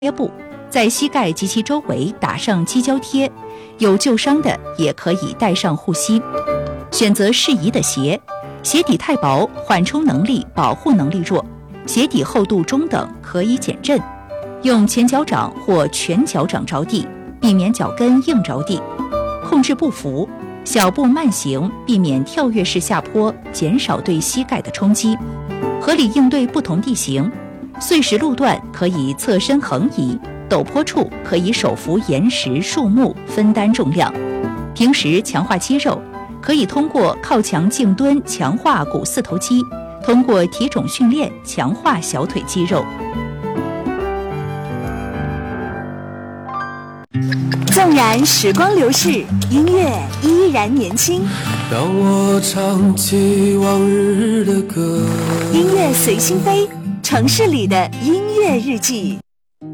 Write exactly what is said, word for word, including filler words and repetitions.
贴布，在膝盖及其周围打上肌胶贴，有旧伤的也可以带上护膝。选择适宜的鞋，鞋底太薄，缓冲能力、保护能力弱；鞋底厚度中等，可以减震。用前脚掌或全脚掌着地，避免脚跟硬着地。控制步幅，小步慢行，避免跳跃式下坡，减少对膝盖的冲击。合理应对不同地形。碎石路段可以侧身横移，陡坡处可以手扶岩石、树木分担重量。平时强化肌肉，可以通过靠墙静蹲强化股四头肌，通过体踵训练强化小腿肌肉。 纵然时光流逝，音乐依然年轻。 让我唱起往日的歌， 音乐随心飞，城市里的音乐日记。